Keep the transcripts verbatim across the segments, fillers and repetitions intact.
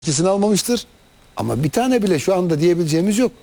İkisini almamıştır. Ama bir tane bile şu anda diyebileceğimiz yok.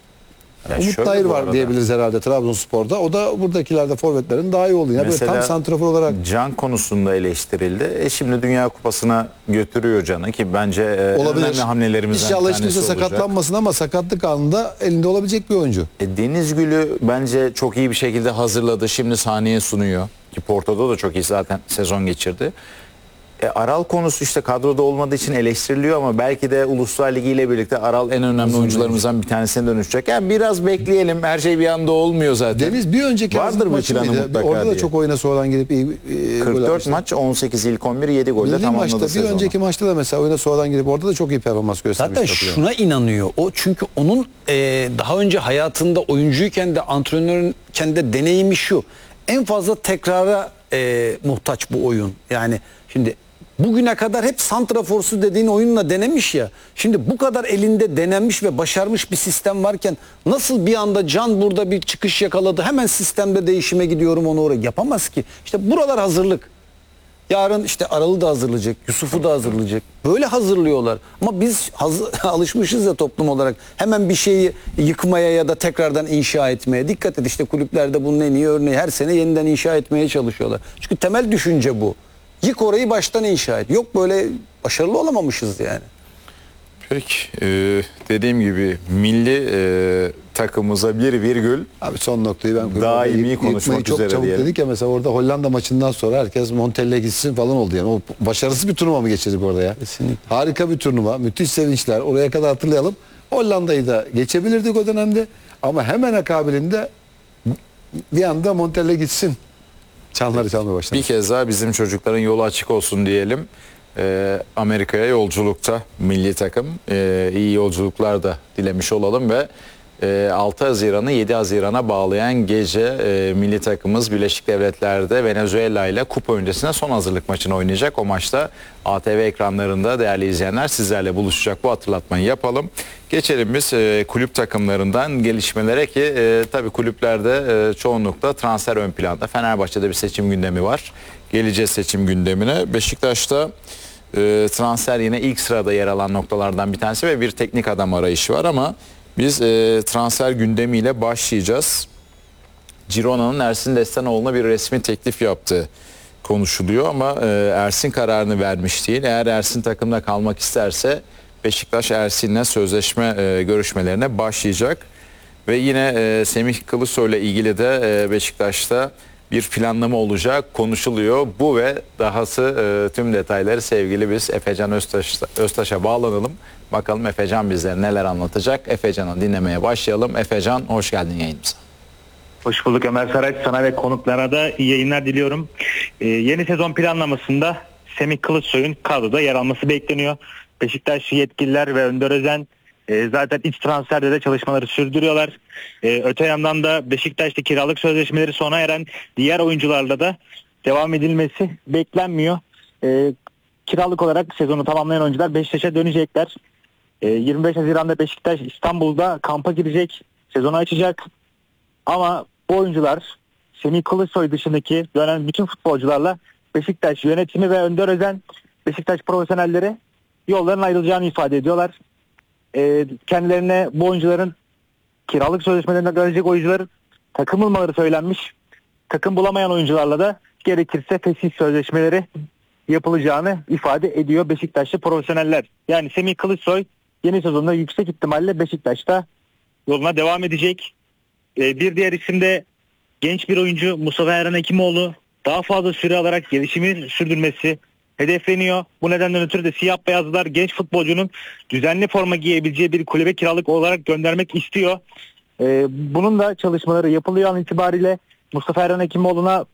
Ya Umut Nayır var diyebiliriz herhalde Trabzonspor'da. O da buradakilerde forvetlerin daha iyi olduğunu. Mesela böyle tam santrafor olarak. Can konusunda eleştirildi. E şimdi Dünya Kupası'na götürüyor Can'ı ki bence e, önemli hamlelerimizden İnşallah bir hiç tanesi kimse olacak. sakatlanmasın ama sakatlık anında elinde olabilecek bir oyuncu. E, Denizgül'ü bence çok iyi bir şekilde hazırladı. Şimdi sahneye sunuyor. Ki Porto'da da çok iyi zaten sezon geçirdi. E, Aral konusu işte kadroda olmadığı için eleştiriliyor ama belki de Uluslar Ligi ile birlikte Aral en önemli Uzun oyuncularımızdan bir tanesine dönüşecek. Yani biraz bekleyelim. Her şey bir anda olmuyor zaten. Deniz bir önceki vardır bu planı mutlaka. Orada da diye. çok oyuna sonradan girip iyi e, kırk dört maç, on sekiz ilk on bir, yedi golle tamamladı maçta, sezonu. Bir önceki maçta da mesela oyuna sonradan girip orada da çok iyi performans göstermiş. Zaten şuna inanıyor o, çünkü onun e, daha önce hayatında oyuncuyken de antrenörken de deneyimi şu: en fazla tekrara e, muhtaç bu oyun. Yani şimdi bugüne kadar hep santraforsu dediğin oyunla denemiş ya. Şimdi bu kadar elinde denenmiş ve başarmış bir sistem varken nasıl bir anda Can burada bir çıkış yakaladı, hemen sistemde değişime gidiyorum onu oraya yapamaz ki. İşte buralar hazırlık. Yarın işte Aral'ı da hazırlayacak, Yusuf'u da hazırlayacak. Böyle hazırlıyorlar. Ama biz hazır, alışmışız ya toplum olarak hemen bir şeyi yıkmaya ya da tekrardan inşa etmeye. Dikkat et, işte kulüplerde bunun en iyi örneği, her sene yeniden inşa etmeye çalışıyorlar. Çünkü temel düşünce bu. Yık orayı, baştan inşa et. Yok, böyle başarılı olamamışız yani. Peki e, dediğim gibi milli e, takımımıza bir virgül abi son noktayı ben daimi konuşmak çok üzere çabuk diyelim. dedik ya, mesela orada Hollanda maçından sonra herkes Montella'ya gitsin falan oldu yani. O başarısız bir turnuva mı geçirdik orada ya? Kesinlikle. Harika bir turnuva, müthiş sevinçler. Oraya kadar hatırlayalım. Hollanda'yı da geçebilirdik o dönemde ama hemen akabilinde bir anda Montella gitsin. Çanları çalmaya başladı. Bir kez daha bizim çocukların yolu açık olsun diyelim. Ee, Amerika'ya yolculukta milli takım. Ee, iyi yolculuklar da dilemiş olalım ve e, altı Haziran'ı yedi Haziran'a bağlayan gece e, milli takımımız Birleşik Devletler'de Venezuela ile kupa öncesine son hazırlık maçını oynayacak. O maçta A T V ekranlarında değerli izleyenler sizlerle buluşacak, bu hatırlatmayı yapalım. Geçelim biz e, kulüp takımlarından gelişmelere ki e, tabii kulüplerde e, çoğunlukla transfer ön planda. Fenerbahçe'de bir seçim gündemi var. Geleceğiz seçim gündemine. Beşiktaş'ta e, transfer yine ilk sırada yer alan noktalardan bir tanesi ve bir teknik adam arayışı var ama biz e, transfer gündemiyle başlayacağız. Girona'nın Ersin Destanoğlu'na bir resmi teklif yaptığı konuşuluyor ama e, Ersin kararını vermiş değil. Eğer Ersin takımda kalmak isterse Beşiktaş Ersin'le sözleşme e, görüşmelerine başlayacak. Ve yine e, Semih Kılıçsoy ile ilgili de e, Beşiktaş'ta bir planlama olacak konuşuluyor. Bu ve dahası e, tüm detayları sevgili biz Efecan Öztaş'a, Öztaş'a bağlanalım. Bakalım Efecan bize neler anlatacak. Efecan'ı dinlemeye başlayalım. Efecan, hoş geldin yayınımıza. Hoş bulduk Ömer Saraç. Sana ve konuklara da iyi yayınlar diliyorum. Ee, yeni sezon planlamasında Semih Kılıçsoy'un kadroda yer alması bekleniyor. Beşiktaş yetkililer ve Önder Özen e, zaten iç transferde de çalışmaları sürdürüyorlar. E, öte yandan da Beşiktaş'ta kiralık sözleşmeleri sona eren diğer oyuncularla da devam edilmesi beklenmiyor. E, kiralık olarak sezonu tamamlayan oyuncular Beşiktaş'a dönecekler. E, yirmi beş Haziran'da Beşiktaş İstanbul'da kampa girecek, sezonu açacak. Ama bu oyuncular Semih Kılıçsoy dışındaki dönen bütün futbolcularla Beşiktaş yönetimi ve Önder Özen Beşiktaş profesyonelleri yolların ayrılacağını ifade ediyorlar. Ee, kendilerine bu oyuncuların kiralık sözleşmelerine dönecek oyuncuların takım bulmaları söylenmiş. Takım bulamayan oyuncularla da gerekirse fesih sözleşmeleri yapılacağını ifade ediyor Beşiktaşlı profesyoneller. Yani Semih Kılıçsoy yeni sezonda yüksek ihtimalle Beşiktaş'ta yoluna devam edecek. Bir diğer isim de genç bir oyuncu Mustafa Erhan Hekimoğlu. Daha fazla süre alarak gelişimi sürdürmesi hedefleniyor. Bu nedenden ötürü de siyah beyazlılar genç futbolcunun düzenli forma giyebileceği bir kulübe kiralık olarak göndermek istiyor. Bunun da çalışmaları yapılıyor an itibariyle. Mustafa Erhan Hekimoğlu'na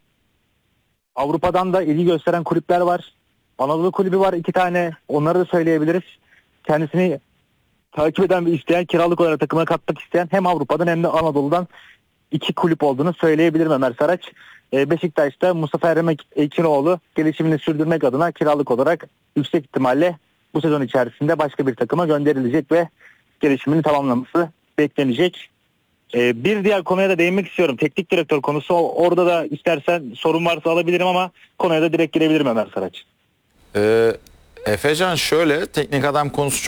Avrupa'dan da ilgi gösteren kulüpler var. Anadolu kulübü var iki tane. Onları da söyleyebiliriz. Kendisini takip eden ve isteyen, kiralık olarak takıma katmak isteyen hem Avrupa'dan hem de Anadolu'dan iki kulüp olduğunu söyleyebilirim Ömer Saraç. Ee, Beşiktaş'ta Mustafa Erhan Ekinoğlu gelişimini sürdürmek adına kiralık olarak yüksek ihtimalle bu sezon içerisinde başka bir takıma gönderilecek ve gelişimini tamamlaması beklenecek. Ee, bir diğer konuya da değinmek istiyorum. Teknik direktör konusu. Orada da istersen sorun varsa alabilirim ama konuya da direkt girebilirim Ömer Saraç. Ee, Efecan, şöyle teknik adam konusu